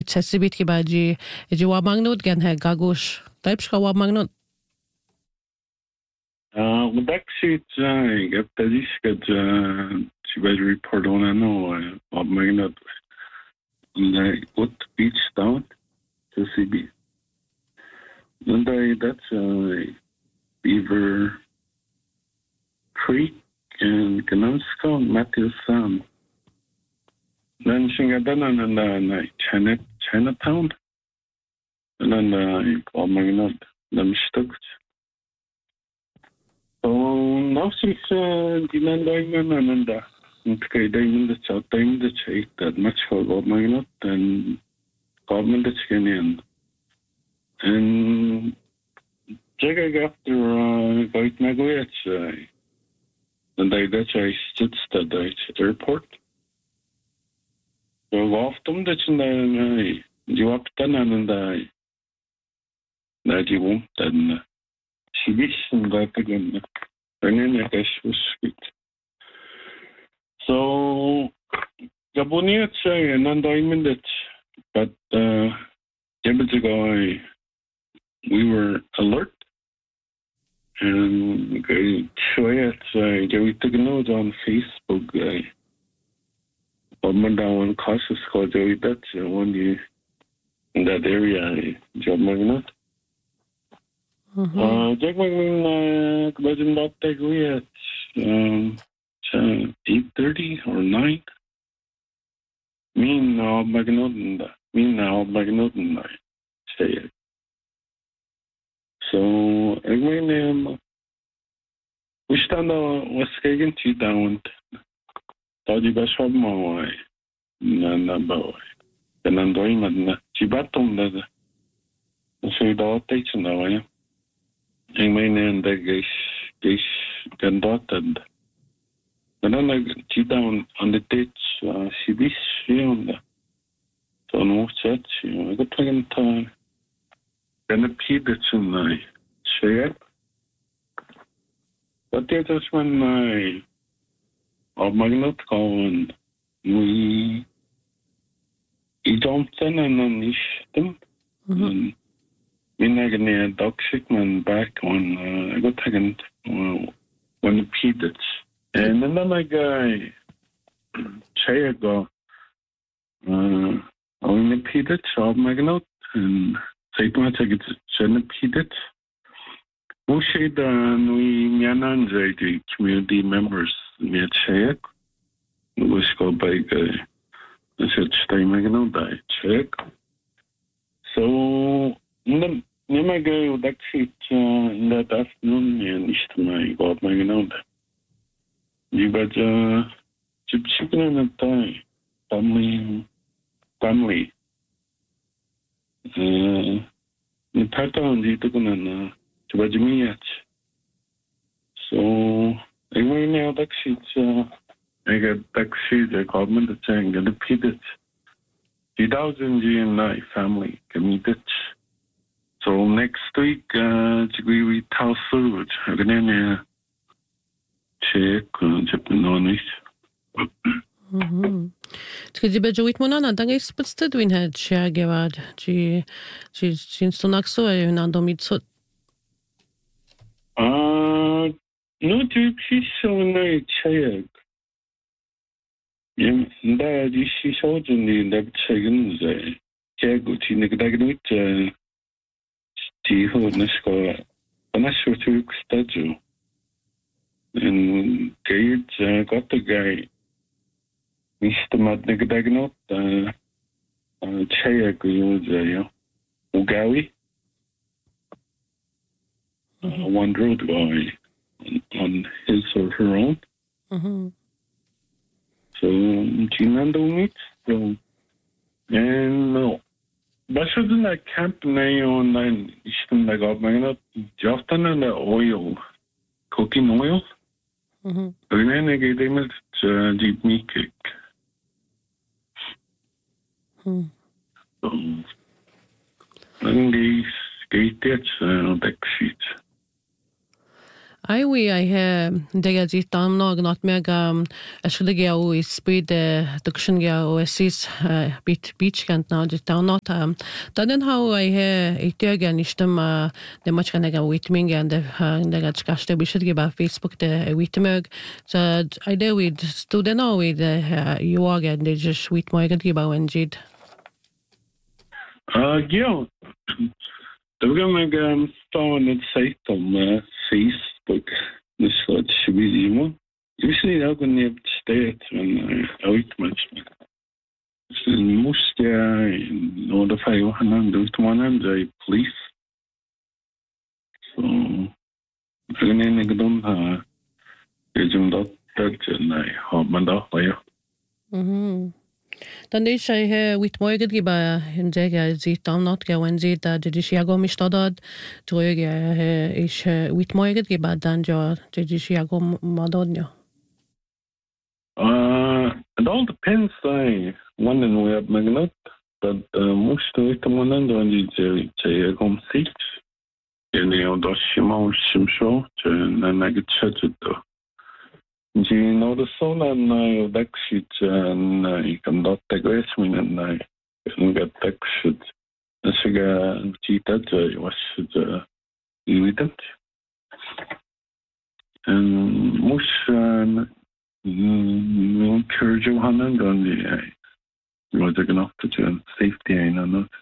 tesibit kibaji wamangnot gan ha gagosh types ka wamangnot Actually, get this get she was report on wamangnot what beach down to CB. And that's Beaver Creek and Ganasco, Matthew Sound. Then she got done on Chinatown. And then wamangnot them stuck. So now she's dinandaing and kay daing the chat daing the check that much for wamangnot and government the chicken and Jaga after Goit Nagoyach and that's I stood the airport. So often that's in the you up then and that you won't then she wish and that again. And then I guess was sweet. So Gaboniat say and undiamond it, but years ago we were alert. And show it, we took notes on Facebook. Down cautious called Joey Dutch one year in that area, job magnet. Jack McMinn, Kubajin Dot Tech, we at 8:30 or 9. Mean now, Magnoton, say it. So, again, we stand on what's getting to down. Tadi Bashab Mawai, Nana Bawai, and Andoyman, Chibatum, the Shade takes an away. Again, and the Gish Gandoted. And then I see down on the ditch, she be on the Don Church, I got taken time. Then a peeded in my share. But there's when my magnet going, we jumped in and unleashed them. When I got dog sickman back on, I got taken when the peeded. And then my guy, chair go, on the peeded, so magnet, and say to my take it, peeded. We shade we Miananjay, the community members, we check. We go by I said, stay making die check. So, then I go that shit in that afternoon, and it's my God, making out. You got chip chicken and a tie, family. The pattern, you took on to Bajimiach. So, anyway, now that she's, I got taxi, the government, the saying, and the peated. 2000 G and I family committed. So, next week, we tell food. I'm going to check, Japan. Скажи, бе, жовит монана, да гейс подстедвин had шагевад, she's to nakso, and Andomitsot. No, she's so nice. That she showed in the seconds. Jago, she neglected who Nesco, and I sure to statue. And Gage got the guy, Mr. Madnegdagnot, Chayago, Ugawi. One road guy on his or her own. So, Chinando meets. So, and no. But shouldn't I camp online? I got my just on the oil, cooking oil. And then I gave them a deep meat cake. So, and these gated back sheets. Aiwi I dega di tamno not meg ashlige o speed duction ga oasis beach kant now just down not then how I itiga nishtem de much kan ga witming and dega chkaste we should give Facebook de witmeg so I do with student now with you again they just wit my get giba when jid Ja. Det var mig stående site om Facebook. Det så att shibizimo. Jag ser jag går ner på stet men jag vet inte. Sen måste jag notify Johanan du utmanar dig police. Så jag är inte de här jag som då nej har man då ja. Dan is I with moigad giba in dega zit am not ga when zit judiciago mistadad droge is with moigad giba dan jo judiciago madonio. It all depends one and we have magnet but most of it one and on the gom sit and you know shimo shimsho na nagit chachito. You know the solar na dakshit na ikam dot tegresmin na get dakshit. Nasiga chita was evident. And mush encourage Johanan on the was enough to safety and not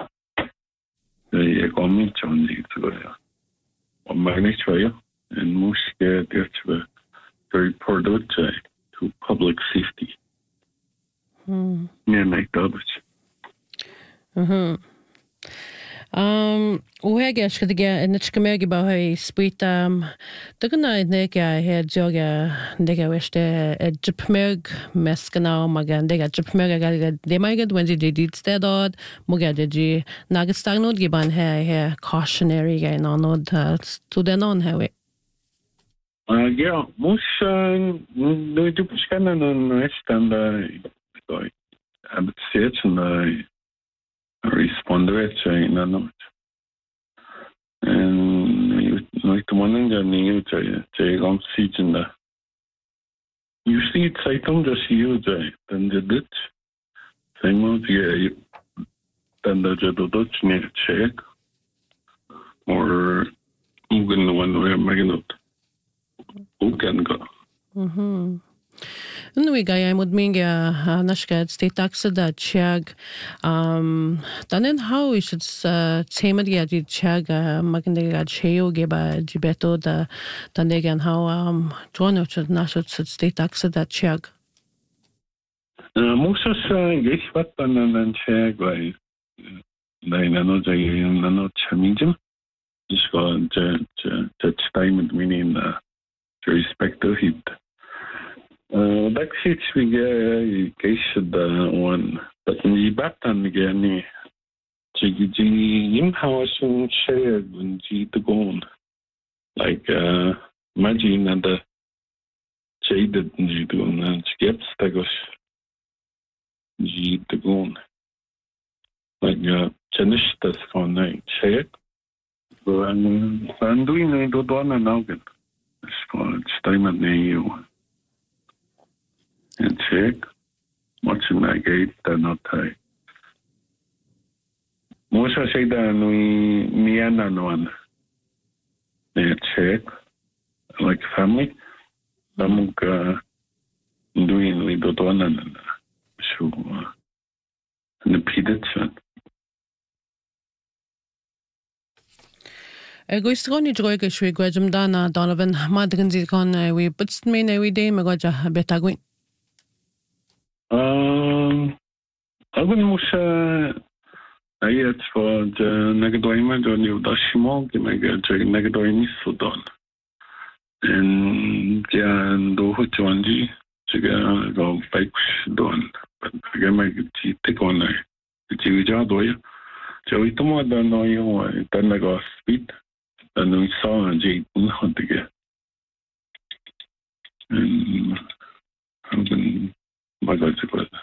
the economy on the on magnet and mush get very product to public safety. Yeah, make others. Uega shkadiga nitchkamegi ba hay spit dagna nega he joga nega weste jipmeg meskana magan dega jipmeg ga de magad when they did stedod moga de nagastagnod giban he cautionary ga nanod to den on he Ja, moest nu de beschermen en het steeds een responderen in een noot. En nooit de mannen die niet te gaan zien dat. Je ziet het om dat je dan de dit. Zijn moet je dan dat je dat niet check. Maar hoe gaan we nou maken dat? Nu ga ja mod minga nashka state taxa da chag tanen how is it's tema dia di chag magande ga cheo geba jibeto da tanegan how jono chud nashut state taxa da chag Musas gespat an chag vai na no jay na no chamijum is go to time meaning respect to it. That shit we get case the one, but in the batan again, Jiggy in house and shared when G the gone. Like, imagine and the shaded G doing and skips the gosh G the gone. Like, Chenish that's for night shared. So I'm doing it one and again. It's time at you and check what's in my gate they're not high. Most I say that we and one check like family. I'm doing we don't one and so and the pediatrician. Goistroni droge shwe gwajum dana Donovan madrin zikon we puts me na we day magaja betagwin. I wouldn't I yet for the negadoima on you dashimo, the mega negadoini Sudan. And Jan do Hutuanji to go bikes done. But again, my take on the Jiva doya. So we don't know you, then I got speed. And we saw a Jade together. And I'm going my God, it was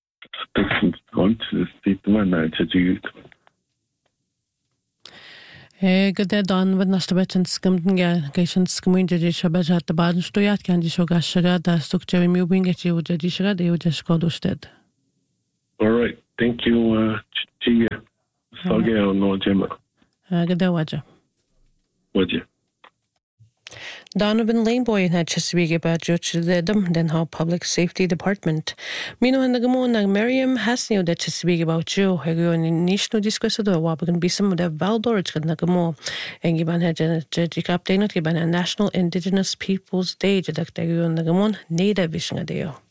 a different one to the state man. I said, you Gada don wat nas bet an skumden geishan skumuinde di shabaj hat baden stoyat kan di shoga shaga da stuk jemi mubinget you di shaga de uja skodusted. All right. Thank you, Chia. Sageo no Jema. Gada waja. Waja. Donovan Laneboy had Chesapeake about Jochidum, then how Public Safety Department. Mino and the Gamon and Miriam Hasnio that Chesapeake about Joe, Hago and Nishno discussed the Wabagan be some of the Valdorich and Nagamo, and Giban had Jessica update not given a National Indigenous Peoples Day, Jadak and the Gamon, Native Vision Adeo.